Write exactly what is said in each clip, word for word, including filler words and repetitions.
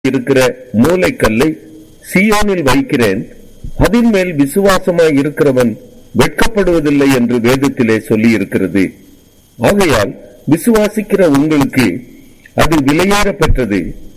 இருக்கிற மூலைக்கல்லை சீயோனில் வைக்கிறேன், அதன் மேல் விசுவாசமாய் இருக்கிறவன் வெட்கப்படுவதில்லை என்று வேதத்திலே சொல்லி இருக்கிறது. ஆகையால் விசுவாசிக்கிற உங்களுக்கு அது விலையேற பெற்றது.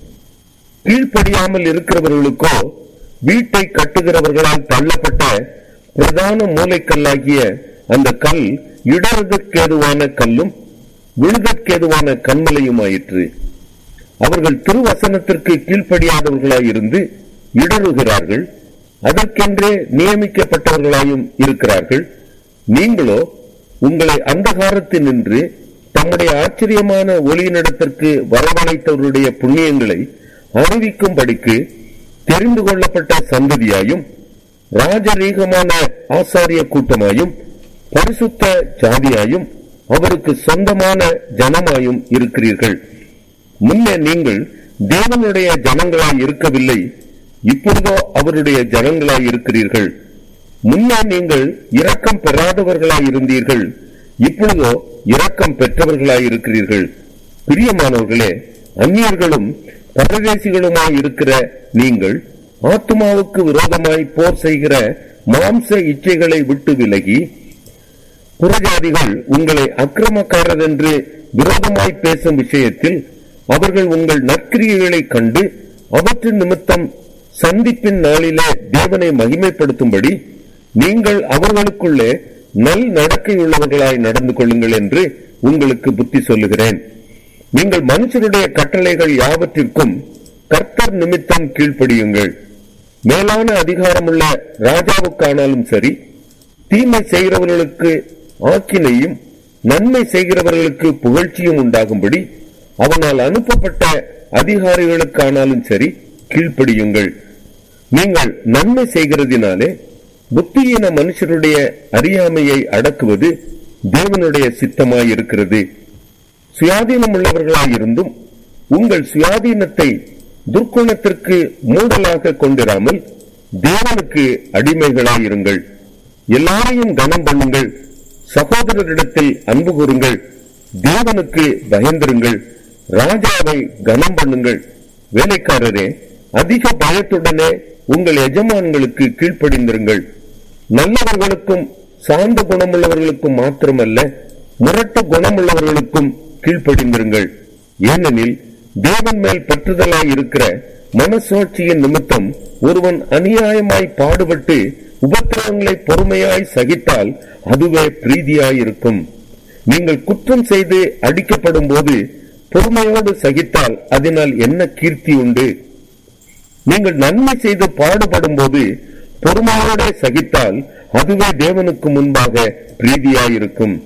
கீழ்ப்படியாமல் இருக்கிறவர்களுக்கோ வீட்டை கட்டுகிறவர்களால் தள்ளப்பட்ட பிரதான மூலைக்கல்லாகிய அந்த கல் இடறுதற்கேதுவான கல்லும் விழுதற்கேதுவான கண்மலையுமாயிற்று. அவர்கள் திருவசனத்திற்கு கீழ்ப்படியாதவர்களாயிருந்து இடறுகிறார்கள், அதற்கென்றே நியமிக்கப்பட்டவர்களாயும் இருக்கிறார்கள். நீங்களோ உங்களை அந்தகாரத்தினின்று தம்முடைய ஆச்சரியமான ஒளியினிடத்திற்கு வரவழைத்தவருடைய புண்ணியங்களை அறிவிக்கும்படிக்கு தெரிந்து கொள்ளப்பட்ட சந்ததியாயும் ராஜரீகமான ஆசாரிய கூட்டமாயும் பரிசுத்த ஜாதியாயும் அவருக்கு சொந்தமான ஜனமாயும் இருக்கிறீர்கள். முன்னே நீங்கள் தேவனுடைய ஜனங்களாய் இருக்கவில்லை, இப்பொழுதோ அவருடைய ஜனங்களாய் இருக்கிறீர்கள். முன்னே நீங்கள் இரக்கம் பெறாதவர்களாய் இருந்தீர்கள், இப்பொழுதோ இரக்கம் பெற்றவர்களாய் இருக்கிறீர்கள். பிரியமானவர்களே, அந்நியர்களும் பரதேசிகளுமாய் இருக்கிற நீங்கள் ஆத்துமாவுக்கு விரோதமாய் போர் செய்கிற மாம்ச இச்சைகளை விட்டு விலகி, புறஜாதிகள் உங்களை அக்கிரமக்காரர் என்று விரோதமாய் பேசும் விஷயத்தில் அவர்கள் உங்கள் நற்கிரியைகளை கண்டு அவற்றின் நிமித்தம் சந்திப்பின் நாளிலே தேவனை மகிமைப்படுத்தும்படி நீங்கள் அவர்களுக்குள்ளே நல் நடக்கையுள்ளவர்களாய் நடந்து கொள்ளுங்கள் என்று உங்களுக்கு புத்தி சொல்லுகிறேன். நீங்கள் மனுஷருடைய கட்டளைகள் யாவற்றிற்கும் கர்த்தர் நிமித்தம் கீழ்ப்படியுங்கள். மேலான அதிகாரமுள்ள ராஜாவுக்கானாலும் சரி, தீமை செய்கிறவர்களுக்கு ஆக்கினையும் நன்மை செய்கிறவர்களுக்கு புகழ்ச்சியும் உண்டாகும்படி அவனால் அனுப்பப்பட்ட அதிகாரிகளுக்கானாலும் சரி கீழ்ப்படியுங்கள். நீங்கள் நன்மை செய்கிறதினாலே புத்தியீன மனுஷருடைய அறியாமையை அடக்குவது தேவனுடைய சித்தமாய் இருக்கிறது. சுயாதீனம் உள்ளவர்களாயிருந்தும் உங்கள் சுயாதீனத்தை துர்க்குணத்திற்கு மூடலாக கொண்டிராமல் தேவனுக்கு அடிமைகளாயிருங்கள். எல்லாரையும் கனம் பண்ணுங்கள், சகோதரரிடத்தில் அன்பு கூறுங்கள், தேவனுக்கு பயந்திருங்கள், ராஜாவை கனம் பண்ணுங்கள். வேலைக்காரரே, அதிக பயத்துடனே உங்கள் எஜமான்களுக்கு கீழ்ப்படிந்திருங்கள். நல்லவர்களுக்கும் சாந்த குணமுள்ளவர்களுக்கும் மாத்திரமல்ல, முரட்டு குணமுள்ளவர்களுக்கும் கீழ்ப்படிந்திருங்கள். ஏனெனில் தேவன் மேல் பற்றுதலாய் இருக்கிற மனசாட்சியின் நிமித்தம் ஒருவன் அநியாயமாய் பாடுபட்டு உபத்திரவங்களை பொறுமையாய் சகித்தால் அதுவே பிரீதியாயிருக்கும். நீங்கள் குற்றம் செய்து அடிக்கப்படும் போது பொறுமையோடு சகித்தால் அதனால் என்ன கீர்த்தி உண்டு? நீங்கள் நன்மை செய்து பாடுபடும் போது பொறுமையோடு சகித்தால் அதுவே தேவனுக்கு முன்பாக பிரீதியாயிருக்கும்.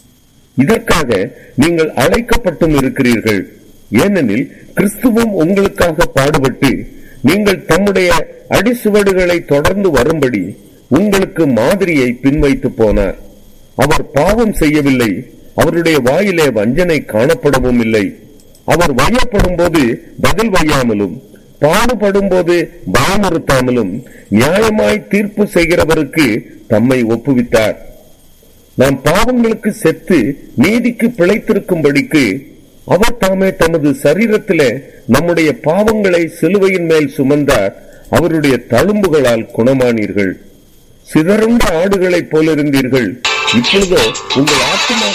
இதற்காக நீங்கள் அழைக்கப்பட்டும் இருக்கிறீர்கள். ஏனெனில் கிறிஸ்துவும் உங்களுக்காக பாடுபட்டு நீங்கள் தம்முடைய அடிசுவடுகளை தொடர்ந்து வரும்படி உங்களுக்கு மாதிரியை பின்வைத்து போனார். அவர் பாவம் செய்யவில்லை, அவருடைய வாயிலே வஞ்சனை காணப்படவும் இல்லை. அவர் வையப்படும் போது பதில் வையாமலும் பாடுபடும் போது பயமுறுத்தாமலும் நியாயமாய் தீர்ப்பு செய்கிறவருக்கு தம்மை ஒப்புவித்தார். நாம் பாவங்களுக்கு செத்து நீதிக்கு பிழைத்திருக்கும்படிக்கு அவர் தாமே தமது சரீரத்திலே நம்முடைய பாவங்களை சிலுவையின் மேல் சுமந்தார். அவருடைய தழும்புகளால் குணமானீர்கள். சிதறுண்ட ஆடுகளைப் போலிருந்தீர்கள், இப்பொழுதோ உங்கள் ஆத்துமா